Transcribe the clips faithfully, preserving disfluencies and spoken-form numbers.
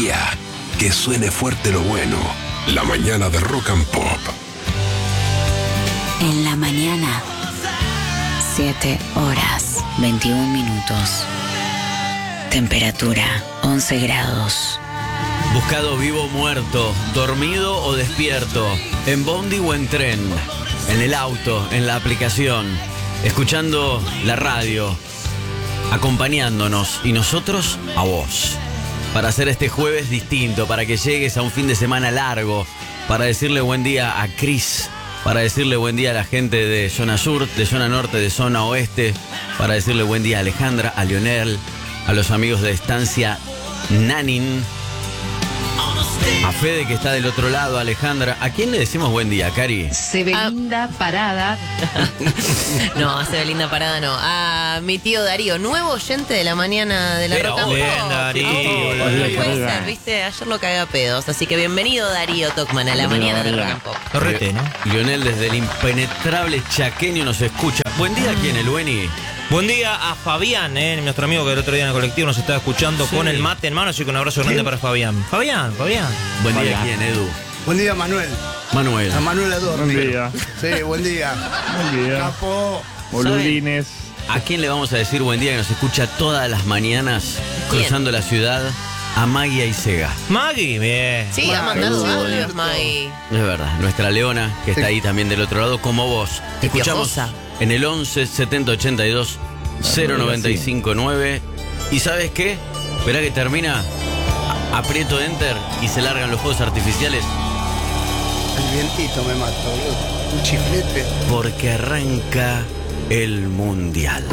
día. Que suene fuerte lo bueno. La mañana de Rock and Pop. En la mañana, siete horas, veintiún minutos. Temperatura, once grados. Buscado vivo o muerto, dormido o despierto, en bondi o en tren, en el auto, en la aplicación, escuchando la radio, acompañándonos y nosotros a vos. Para hacer este jueves distinto, para que llegues a un fin de semana largo, para decirle buen día a Cris, para decirle buen día a la gente de zona sur, de zona norte, de zona oeste, para decirle buen día a Alejandra, a Lionel, a los amigos de Estancia Nanin, a Fede que está del otro lado, Alejandra. ¿A quién le decimos buen día, Cari? Sebelinda ah. Parada. No, a Sebelinda Parada no. A mi tío Darío, nuevo oyente de la mañana de la Pero, Rock and Pop. bien, Darío. No, no puede ser, viste, ayer lo cagué a pedos. Así que bienvenido Darío Tocman a la mañana de Rock and Pop. Correte, ¿no? Lionel desde el impenetrable chaqueño nos escucha. Buen día, ¿quién? ¿El Bueni? Buen día a Fabián, eh, nuestro amigo que el otro día en el colectivo nos estaba escuchando sí. con el mate en mano, así que un abrazo grande para Fabián. Fabián, Fabián. Buen Fabián. día, ¿quién, Edu? Buen día, Manuel. Manuel. A Manuel Adorni. Buen día. Sí, buen día. Buen día. Capo. Boludines. ¿A quién le vamos a decir buen día que nos escucha todas las mañanas ¿Quién? cruzando la ciudad? A Maggie Aisega. Maggie, bien. Sí, Maggie, ha mandado Maggie. audios, Maggie. Es verdad, nuestra Leona, que está Sí. ahí también del otro lado, como vos. Te Qué escuchamos piojosa. en el once setenta ochenta y dos cero noventa y cinco nueve. ¿Y sabes qué? Esperá que termina, a- aprieto Enter y se largan los fuegos artificiales. El vientito me mata, boludo. Un chiflete. Porque arranca el Mundial.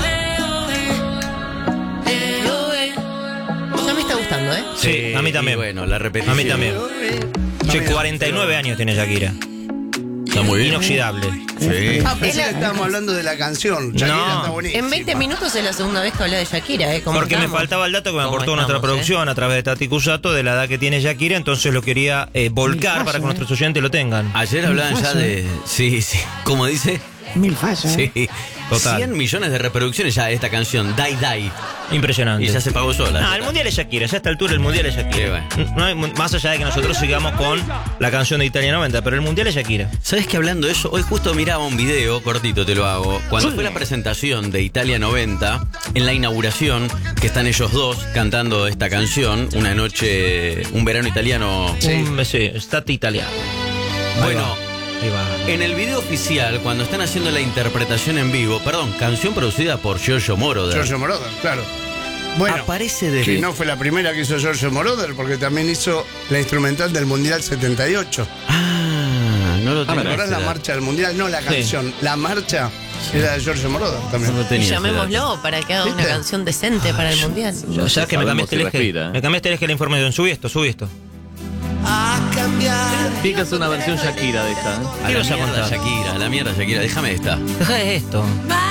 Ya me está gustando, ¿eh? Sí, a mí también. Y bueno, la repetición. A mí también. Che, cuarenta y nueve años tiene Shakira. Está muy bien. Inoxidable. Sí. Ah, pensé Es la- que estábamos hablando de la canción. Shakira No. está buenísima. En veinte minutos es la segunda vez que habla de Shakira, ¿eh? ¿Cómo Porque me estamos? faltaba el dato que me ¿Cómo aportó nuestra estamos, eh? producción a través de Tati Cusato de la edad que tiene Shakira, entonces lo quería eh, volcar para que nuestros oyentes lo tengan. Ayer hablaban ya de... Sí, sí. ¿Cómo dice? Mil fallas. Sí. Total. cien millones de reproducciones ya de esta canción, Die Die. Impresionante. Y ya se pagó sola. Ah, el mundial es Shakira, ya a esta altura el mundial es Shakira. Sí, No hay- más allá de que nosotros sigamos con la canción de Italia noventa, pero el mundial es Shakira. ¿Sabes que hablando de eso? Hoy justo miraba un video, cortito te lo hago. Cuando fue la presentación de Italia noventa, en la inauguración, que están ellos dos cantando esta canción, una noche, un verano italiano. Sí, Un, sí estate italiano. Bueno, Ahí va. en el video oficial, cuando están haciendo la interpretación en vivo, perdón, canción producida por Giorgio Moroder. Giorgio Moroder, claro. Bueno, Aparece de... que no fue la primera que hizo Giorgio Moroder, porque también hizo la instrumental del Mundial setenta y ocho. Ah, no lo ¿Te tenía. acordás esa la edad. marcha del Mundial? No, la Sí. canción. La marcha era de Giorgio Moroder también. No lo Y tenía esa edad. llamémoslo para que haga una ¿Viste? canción decente para el Mundial. O sea que me cambiaste el eje. respira, ¿eh? Me cambiaste el eje de la información. Subí esto, subí esto. Fíjate una versión Shakira de esta, ¿eh? A ¿Qué la vas a mierda, contar? Shakira, a la mierda, Shakira, déjame esta. Deja de esto.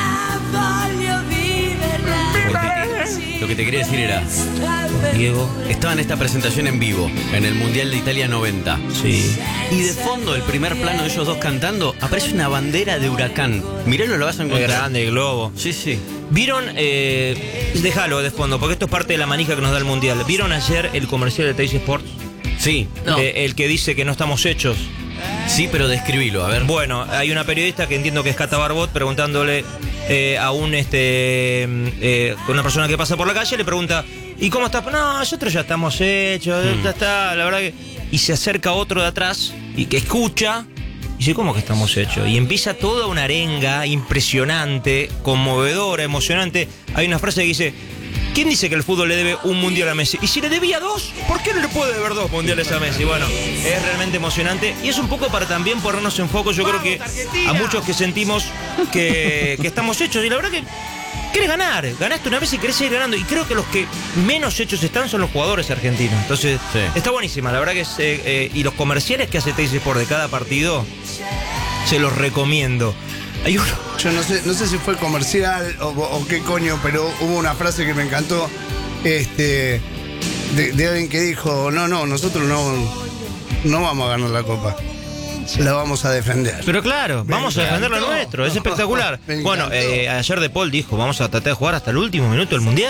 Lo que te quería decir era, Diego. estaba en esta presentación en vivo, en el Mundial de Italia noventa. Sí. Y de fondo, el primer plano de ellos dos cantando, aparece una bandera de Huracán. Miralo, lo vas a Muy encontrar. grande, el globo. Sí, sí. ¿Vieron? Eh, déjalo de fondo, porque esto es parte de la manija que nos da el mundial. ¿Vieron ayer el comercial de Teis Sports? Sí, No. Eh, el que dice que no estamos hechos. sí, pero describilo, a ver. Bueno, hay una periodista que entiendo que es Cata Barbot preguntándole eh, a un este eh, una persona que pasa por la calle, le pregunta, ¿y cómo estás? No, nosotros ya estamos hechos, Mm. ya está, la verdad que. Y se acerca otro de atrás y que escucha. Y dice, ¿cómo que estamos hechos? Y empieza toda una arenga impresionante, conmovedora, emocionante. Hay una frase que dice, ¿quién dice que el fútbol le debe un mundial a Messi? Y si le debía dos, ¿por qué no le puede deber dos mundiales a Messi? Bueno, es realmente emocionante. Y es un poco para también ponernos en foco, yo creo que a muchos que sentimos que, que estamos hechos. Y la verdad que querés ganar, ganaste una vez y querés seguir ganando. Y creo que los que menos hechos están son los jugadores argentinos. Entonces, Sí. está buenísima. La verdad que es... eh, eh, y los comerciales que hace Teis Sport de cada partido, se los recomiendo. Hay uno... Yo no sé, no sé si fue comercial o, o qué coño, pero hubo una frase que me encantó, este, de, de alguien que dijo, no, no, nosotros no, no vamos a ganar la copa, la vamos a defender. Pero claro, Me vamos a defender lo encantó. nuestro, es espectacular. Me Bueno, encantó. eh, ayer De Paul dijo, vamos a tratar de jugar hasta el último minuto del Mundial.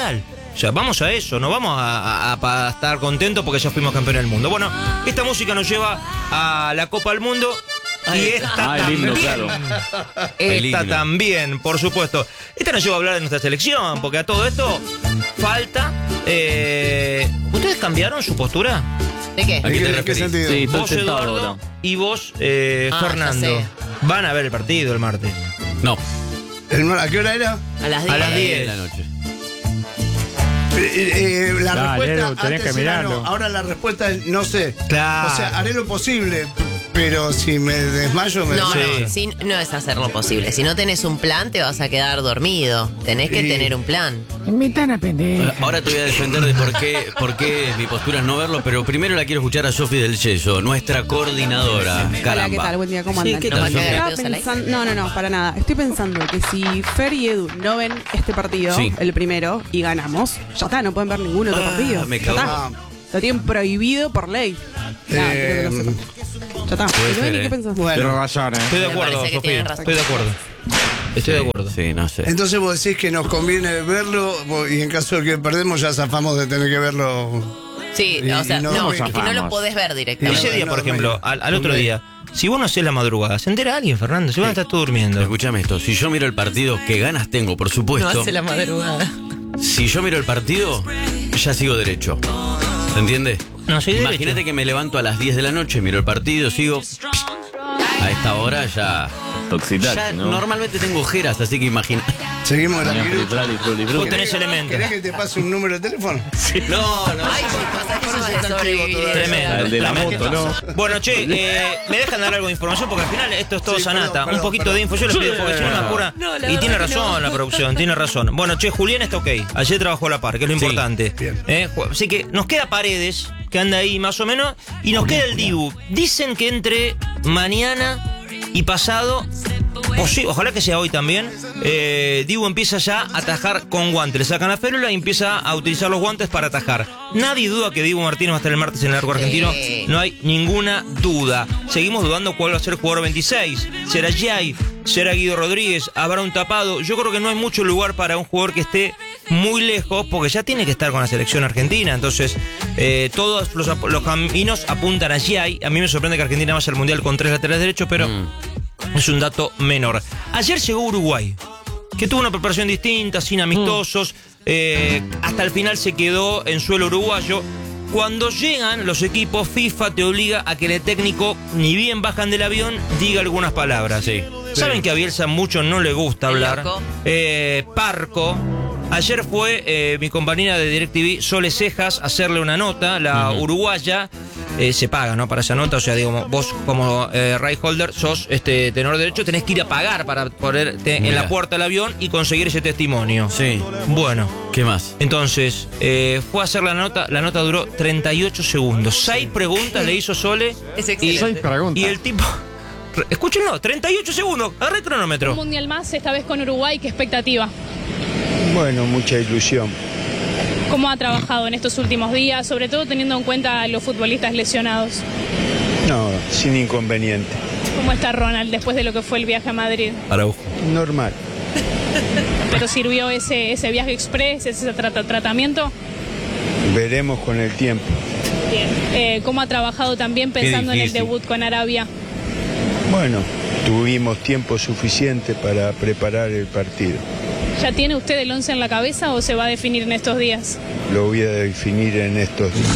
O sea, vamos a eso, no vamos a, a- a estar contentos porque ya fuimos campeones del mundo. Bueno, esta música nos lleva a la Copa del Mundo. Y esta Ah, el himno, también. claro. El Esta himno. también, por supuesto. Esta nos lleva a hablar de nuestra selección, porque a todo esto falta. eh, ¿Ustedes cambiaron su postura? ¿De qué? ¿A qué te ¿En qué referís? sentido? Sí, estoy Vos, sentado Eduardo, ahora. y vos, eh, Ah, ya Fernando. sé. Van a ver el partido el martes. No, El mar- ¿A qué hora era? A las A diez. las diez. de la noche. Eh, eh, la Dale, respuesta Edu, tenés antes que era mirarlo. no, ahora la respuesta es no sé. Claro. O sea, haré lo posible, p- pero si me desmayo me No, desmayo. no, si- no es hacer lo posible. Si no tenés un plan, te vas a quedar dormido. Tenés que Sí. tener un plan. Invitan a pendeja. Ahora te voy a defender de por qué, por qué mi postura es no verlo, pero primero la quiero escuchar a Sofi del Yeso, nuestra coordinadora. Hola, Caramba. ¿qué tal? Buen día, ¿cómo Sí, andan? ¿qué Nos va tal, a cagar Sofi? a Estaba pedos al aire. pensando, no, no, no, para nada. Estoy pensando que si Fer y Edu no ven este partido, Sí. el primero, y ganamos, ya está, no pueden ver ningún otro Ah, partido. me Ya cago. está. Lo tienen prohibido por ley. Nada, Eh, quiero que lo sepan. Ya está. puede ¿Y ser, Noemi, eh. qué pensás? Bueno, Estoy de Me acuerdo, parece que Sofía. tienen razón. Estoy de acuerdo. Estoy de acuerdo. Sí, no sé. entonces vos decís que nos conviene verlo y en caso de que perdemos ya zafamos de tener que verlo. Sí, Y- o sea, y no- no, no es que no lo zafamos. podés ver Y directamente. ese día, por no, ejemplo, no, al, al otro no, día, si vos no hacés la madrugada, se entera alguien, Fernando. Si vos no estás todo durmiendo. Escuchame esto, si yo miro el partido, que ganas tengo, por No supuesto. hace la madrugada. Si yo miro el partido, ya sigo derecho. ¿Se entiende? No, soy derecho. Imagínate que me levanto a las diez de la noche, miro el partido, sigo. A esta hora ya. Toxidax, ya ¿no? normalmente tengo ojeras, así que imagina. Seguimos la Free, free, free, free. Vos tenés elementos. ¿Querés que te pase un número de teléfono? No, no. Ay, chicos, ¿a qué se van a sobrevivir? Tremendo. El de la Tremendo. moto, ¿no? Bueno, che, eh, me dejan dar algo de información porque al final esto es todo Sí, sanata. perdón, un perdón, poquito perdón. de info, yo les pido porque si no me apura. No, la Y tiene verdad que razón no. la producción, tiene razón. Bueno, che, Julián está ok. Ayer trabajó a la par, que es lo Sí, importante. bien. Eh, ju- así que nos queda Paredes, que anda ahí más o menos, y nos queda el Dibu. Dicen que entre mañana y pasado, o sí, ojalá que sea hoy también, eh, Dibu empieza ya a atajar con guantes. Le sacan la férula y empieza a utilizar los guantes para atajar. Nadie duda que Dibu Martínez va a estar el martes en el arco argentino. Sí. No hay ninguna duda. Seguimos dudando cuál va a ser el jugador veintiséis. ¿Será Jay? ¿Será Guido Rodríguez? ¿Habrá un tapado? Yo creo que no hay mucho lugar para un jugador que esté muy lejos porque ya tiene que estar con la selección argentina. Entonces, eh, todos los, ap- los caminos apuntan a Jay. A mí me sorprende que Argentina vaya al Mundial con tres laterales derechos, pero es un dato menor. Ayer llegó Uruguay, que tuvo una preparación distinta, sin amistosos. eh, hasta el final se quedó en suelo uruguayo. Cuando llegan los equipos, FIFA te obliga a que el técnico, ni bien bajan del avión, diga algunas palabras. Sí. Saben que a Bielsa mucho no le gusta El hablar. loco. Eh, Parco. Ayer fue eh, mi compañera de DirecTV, Sole Cejas, a hacerle una nota, la uruguaya. Eh, se paga, ¿no? Para esa nota. O sea, digo, vos como eh, right holder sos este tenor derecho, tenés que ir a pagar para ponerte en Mira. la puerta del avión y conseguir ese testimonio. Sí. Bueno. ¿Qué más? Entonces, eh, fue a hacer la nota, la nota duró treinta y ocho segundos. Seis preguntas le hizo Sole. Es y, excelente. y el tipo. Escúchenlo, treinta y ocho segundos. Agarré el cronómetro. Un mundial más, esta vez con Uruguay, ¿qué expectativa? Bueno, mucha ilusión. ¿Cómo ha trabajado en estos últimos días, sobre todo teniendo en cuenta a los futbolistas lesionados? No, sin inconveniente. ¿Cómo está Ronald después de lo que fue el viaje a Madrid? Araujo. Normal. ¿Pero sirvió ese, ese viaje express, ese trata- tratamiento? Veremos con el tiempo. Bien. Eh, ¿Cómo ha trabajado también pensando en el difícil. debut con Arabia? Bueno, tuvimos tiempo suficiente para preparar el partido. ¿Ya tiene usted el once en la cabeza o se va a definir en estos días? Lo voy a definir en estos días.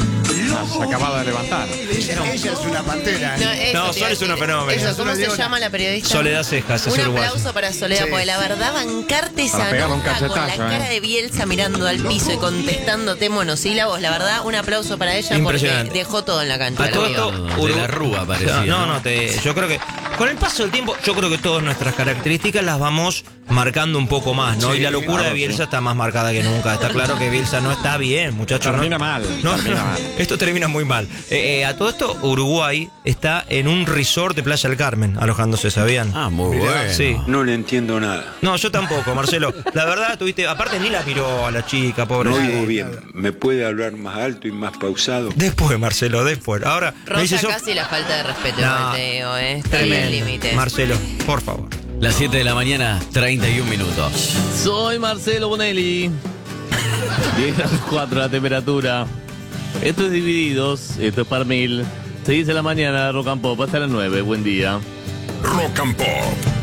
Se acababa de levantar. Ella, ella es una pantera. No, ¿eh? eso No, te Sol iba a es un decir. fenómeno. Eso, Es ¿cómo una se leona. llama la periodista? Soledad Cejas, es Un uruguaya. aplauso para Soledad, Sí. porque la verdad, bancarte esa Para pegarle un nota con la cachetazo, cara eh. de Bielsa mirando al piso y contestándote monosílabos, la verdad, un aplauso para ella porque Impresionante. dejó todo en la cancha. A todo amigo. esto, No, de Urugu- la Rúa parecía, No, ¿no? no, te, yo creo que con el paso del tiempo, yo creo que todas nuestras características las vamos marcando un poco más, ¿no? Sí, y la locura claro, de Bielsa está más marcada que nunca. Está claro que Bielsa no está bien, muchachos. Termina no, mal, No, termina no, mal. esto termina muy mal. Eh, eh, a todo esto, Uruguay está en un resort de Playa del Carmen, alojándose, ¿sabían? Ah, muy bueno. Sí. No le entiendo nada. No, yo tampoco, Marcelo. La verdad, tuviste. Aparte, ni la miró a la chica, pobre. No oigo bien. ¿Me puede hablar más alto y más pausado? Después, Marcelo, después. Ahora, me dice Rosa Sof- casi la falta de respeto, No. Mateo, eh. Está ahí el Tremendo. límite. Marcelo, por favor. Las siete de la mañana, treinta y un minutos. Soy Marcelo Bonelli. diez grados cuatro la temperatura. Esto es Divididos, esto es Par Mil. seis de la mañana, Rock and Pop, hasta las nueve. Buen día. Rock and Pop.